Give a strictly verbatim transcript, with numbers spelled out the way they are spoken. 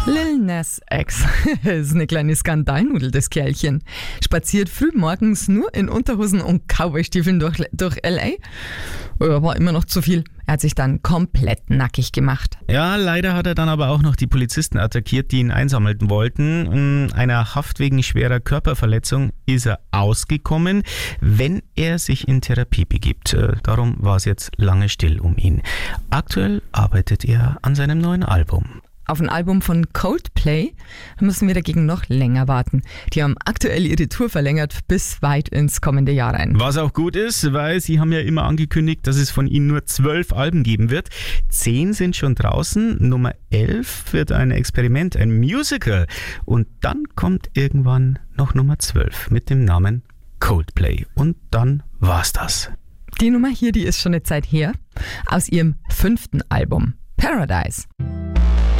Lil Nas X ist eine kleine Skandalnudel, das Kerlchen. Spaziert früh morgens nur in Unterhosen und Cowboystiefeln durch, durch L A. Ja, war immer noch zu viel. Er hat sich dann komplett nackig gemacht. Ja, leider hat er dann aber auch noch die Polizisten attackiert, die ihn einsammeln wollten. In einer Haft wegen schwerer Körperverletzung ist er ausgekommen, wenn er sich in Therapie begibt. Darum war es jetzt lange still um ihn. Aktuell arbeitet er an seinem neuen Album. Auf ein Album von Coldplay müssen wir dagegen noch länger warten. Die haben aktuell ihre Tour verlängert bis weit ins kommende Jahr rein. Was auch gut ist, weil sie haben ja immer angekündigt, dass es von ihnen nur zwölf Alben geben wird. Zehn sind schon draußen, Nummer elf wird ein Experiment, ein Musical. Und dann kommt irgendwann noch Nummer zwölf mit dem Namen Coldplay. Und dann war's das. Die Nummer hier, die ist schon eine Zeit her, aus ihrem fünften Album, Paradise.